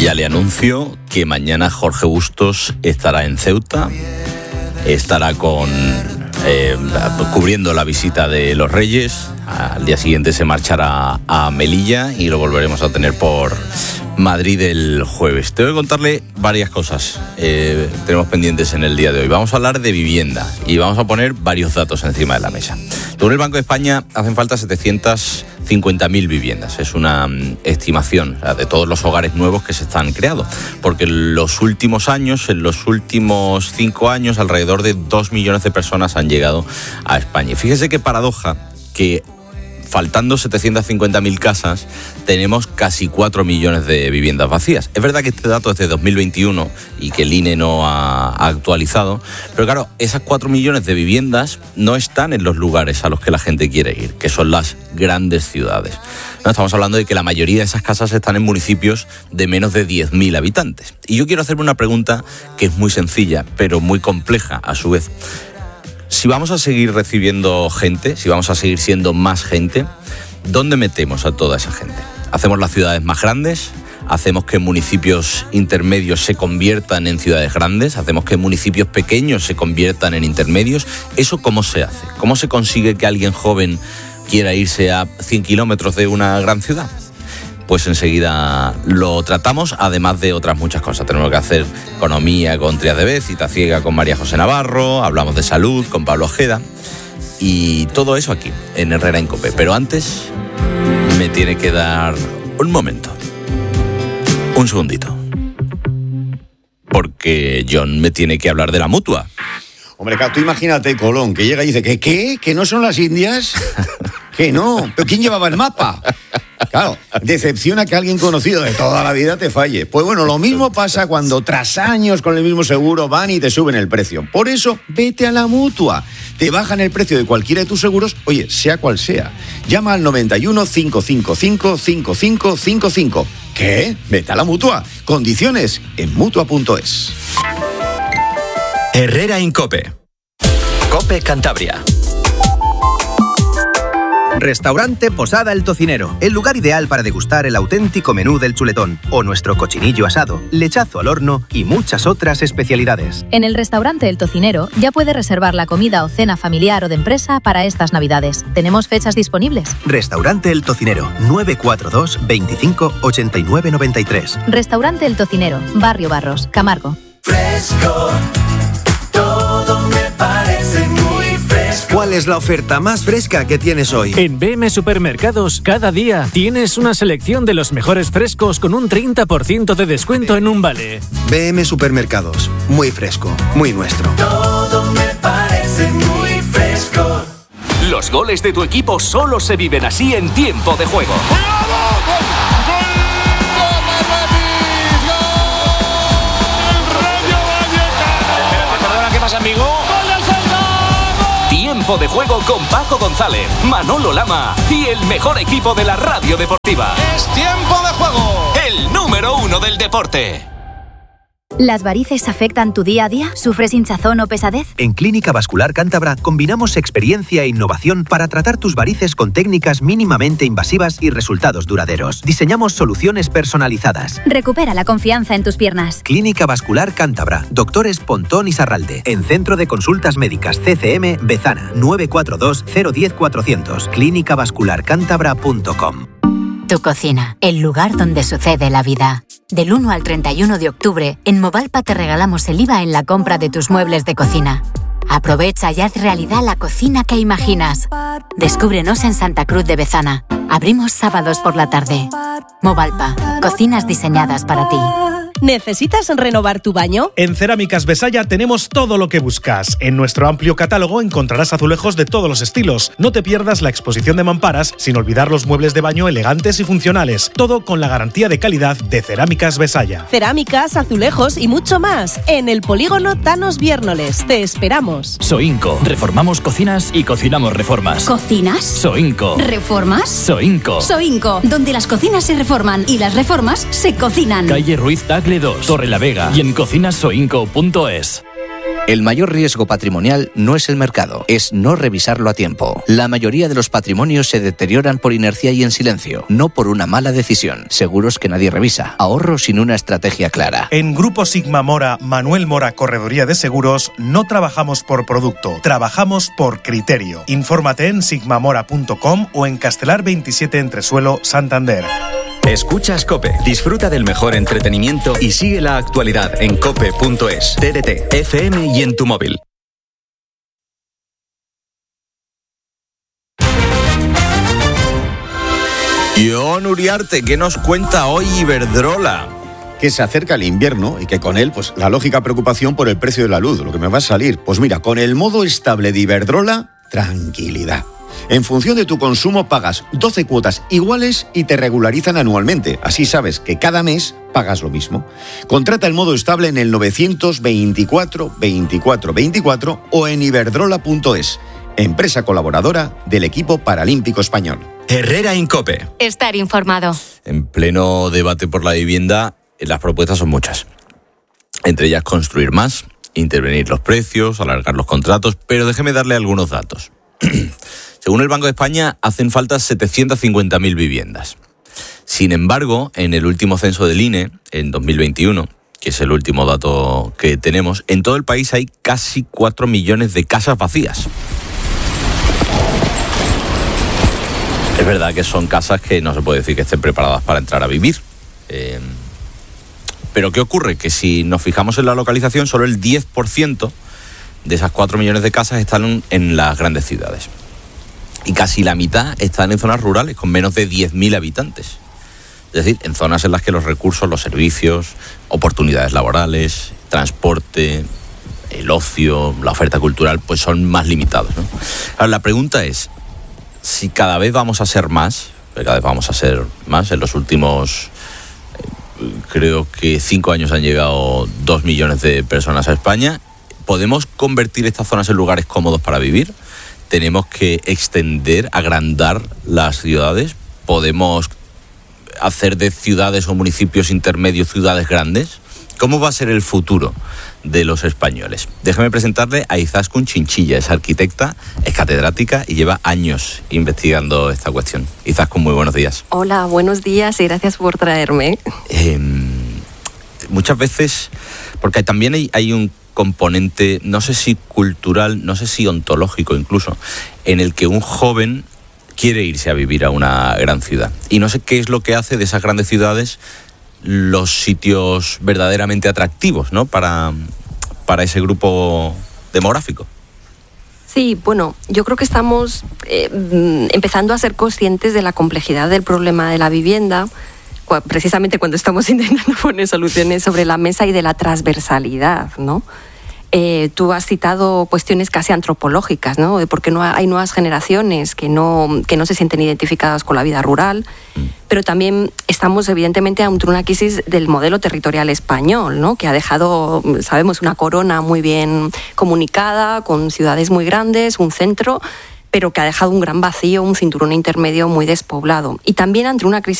Ya le anuncio que mañana Jorge Bustos estará en Ceuta, estará cubriendo la visita de los Reyes. Al día siguiente se marchará a Melilla y lo volveremos a tener por Madrid el jueves. Tengo que contarle varias cosas. Tenemos pendientes en el día de hoy. Vamos a hablar de vivienda y vamos a poner varios datos encima de la mesa. Según el Banco de España, hacen falta 750.000 viviendas. Es una estimación, de todos los hogares nuevos que se están creando. Porque en los últimos 5 años, alrededor de 2 millones de personas han llegado a España. Y fíjese qué paradoja que, faltando 750.000 casas, tenemos casi 4 millones de viviendas vacías. Es verdad que este dato es de 2021 y que el INE no ha actualizado, pero claro, esas 4 millones de viviendas no están en los lugares a los que la gente quiere ir, que son las grandes ciudades. No, estamos hablando de que la mayoría de esas casas están en municipios de menos de 10.000 habitantes. Y yo quiero hacerme una pregunta que es muy sencilla, pero muy compleja a su vez. Si vamos a seguir recibiendo gente, si vamos a seguir siendo más gente, ¿dónde metemos a toda esa gente? ¿Hacemos las ciudades más grandes? ¿Hacemos que municipios intermedios se conviertan en ciudades grandes? ¿Hacemos que municipios pequeños se conviertan en intermedios? ¿Eso cómo se hace? ¿Cómo se consigue que alguien joven quiera irse a 100 kilómetros de una gran ciudad? Pues enseguida lo tratamos, además de otras muchas cosas. Tenemos que hacer economía con Trias de Bez, Cita Ciega con María José Navarro, hablamos de salud con Pablo Ojeda y todo eso aquí, en Herrera en COPE. Pero antes me tiene que dar un momento, un segundito, porque John me tiene que hablar de la Mutua. Hombre, tú imagínate, Colón, que llega y dice, ¿qué? ¿Que no son las Indias? Que no, ¿pero quién llevaba el mapa? Claro, decepciona que alguien conocido de toda la vida te falle. Pues bueno, lo mismo pasa cuando tras años con el mismo seguro van y te suben el precio. Por eso, vete a la Mutua. Te bajan el precio de cualquiera de tus seguros, oye, sea cual sea. Llama al 91 555 5555. ¿Qué? Vete a la Mutua. Condiciones en Mutua.es. Herrera en COPE. COPE Cantabria. Restaurante Posada El Tocinero, el lugar ideal para degustar el auténtico menú del chuletón, o nuestro cochinillo asado, lechazo al horno y muchas otras especialidades. En el Restaurante El Tocinero ya puede reservar la comida o cena familiar o de empresa para estas Navidades. ¿Tenemos fechas disponibles? Restaurante El Tocinero, 942 25 89 93. Restaurante El Tocinero, Barrio Barros, Camargo. Fresco, todo me parece muy fresco. ¿Cuál es la oferta más fresca que tienes hoy? En BM Supermercados, cada día tienes una selección de los mejores frescos con un 30% de descuento en un vale. BM Supermercados, muy fresco, muy nuestro. Todo me parece muy fresco. Los goles de tu equipo solo se viven así en tiempo de juego. ¿Qué pasa, amigo? Tiempo de juego con Paco González, Manolo Lama y el mejor equipo de la radio deportiva. ¡Es tiempo de juego! El número 1 del deporte. ¿Las varices afectan tu día a día? ¿Sufres hinchazón o pesadez? En Clínica Vascular Cántabra combinamos experiencia e innovación para tratar tus varices con técnicas mínimamente invasivas y resultados duraderos. Diseñamos soluciones personalizadas. Recupera la confianza en tus piernas. Clínica Vascular Cántabra, Doctores Pontón y Sarralde. En Centro de Consultas Médicas CCM, Bezana, 942 010 400. clínicavascularcántabra.com. Tu cocina, el lugar donde sucede la vida. Del 1 al 31 de octubre, en Movalpa te regalamos el IVA en la compra de tus muebles de cocina. Aprovecha y haz realidad la cocina que imaginas. Descúbrenos en Santa Cruz de Bezana. Abrimos sábados por la tarde. Movalpa, cocinas diseñadas para ti. ¿Necesitas renovar tu baño? En Cerámicas Besaya tenemos todo lo que buscas. En nuestro amplio catálogo encontrarás azulejos de todos los estilos. No te pierdas la exposición de mamparas, sin olvidar los muebles de baño elegantes y funcionales. Todo con la garantía de calidad de Cerámicas Besaya. Cerámicas, azulejos y mucho más. En el polígono Thanos Viérnoles. Te esperamos. Soinco. Reformamos cocinas y cocinamos reformas. ¿Cocinas? Soinco. ¿Reformas? Soinco. Soinco. Donde las cocinas se reforman y las reformas se cocinan. Calle Ruiz Tagle 2, Torre la Vega y en cocinasoinco.es. El mayor riesgo patrimonial no es el mercado, es no revisarlo a tiempo. La mayoría de los patrimonios se deterioran por inercia y en silencio, no por una mala decisión. Seguros que nadie revisa. Ahorro sin una estrategia clara. En Grupo Sigma Mora, Manuel Mora Correduría de Seguros, no trabajamos por producto, trabajamos por criterio. Infórmate en sigmamora.com o en Castelar 27 Entresuelo, Santander. Escuchas COPE. Disfruta del mejor entretenimiento y sigue la actualidad en cope.es, TDT, FM y en tu móvil. Jon Uriarte, ¿qué nos cuenta hoy Iberdrola? Que se acerca el invierno y que con él, pues la lógica preocupación por el precio de la luz, lo que me va a salir. Pues mira, con el modo estable de Iberdrola, tranquilidad. En función de tu consumo pagas 12 cuotas iguales y te regularizan anualmente. Así sabes que cada mes pagas lo mismo. Contrata el modo estable en el 924 24 24 o en iberdrola.es, empresa colaboradora del equipo paralímpico español. Herrera Incope. Estar informado. En pleno debate por la vivienda, las propuestas son muchas. Entre ellas construir más, intervenir los precios, alargar los contratos, pero déjeme darle algunos datos. Según el Banco de España, hacen falta 750.000 viviendas. Sin embargo, en el último censo del INE, en 2021, que es el último dato que tenemos, en todo el país hay casi 4 millones de casas vacías. Es verdad que son casas que no se puede decir que estén preparadas para entrar a vivir. Pero ¿qué ocurre? Que si nos fijamos en la localización, solo el 10% de esas 4 millones de casas están en las grandes ciudades. Y casi la mitad están en zonas rurales, con menos de 10.000 habitantes. Es decir, en zonas en las que los recursos, los servicios, oportunidades laborales, transporte, el ocio, la oferta cultural, pues son más limitados, ¿no? Ahora, la pregunta es, si cada vez vamos a ser más, en los últimos, creo que 5 años han llegado 2 millones de personas a España, ¿podemos convertir estas zonas en lugares cómodos para vivir? ¿Tenemos que extender, agrandar las ciudades? ¿Podemos hacer de ciudades o municipios intermedios ciudades grandes? ¿Cómo va a ser el futuro de los españoles? Déjame presentarle a Izaskun Chinchilla. Es arquitecta, es catedrática y lleva años investigando esta cuestión. Izaskun, muy buenos días. Hola, buenos días y gracias por traerme. Muchas veces, porque también hay un componente, no sé si cultural, no sé si ontológico incluso, en el que un joven quiere irse a vivir a una gran ciudad. Y no sé qué es lo que hace de esas grandes ciudades los sitios verdaderamente atractivos, ¿no? Para ese grupo demográfico. Sí, bueno, yo creo que estamos empezando a ser conscientes de la complejidad del problema de la vivienda, precisamente cuando estamos intentando poner soluciones sobre la mesa, y de la transversalidad, ¿no? Tú has citado cuestiones casi antropológicas, ¿no? De por qué no hay nuevas generaciones que no se sienten identificadas con la vida rural, pero también estamos evidentemente ante una crisis del modelo territorial español, ¿no? Que ha dejado, sabemos, una corona muy bien comunicada, con ciudades muy grandes, un centro, pero que ha dejado un gran vacío, un cinturón intermedio muy despoblado. Y también ante una crisis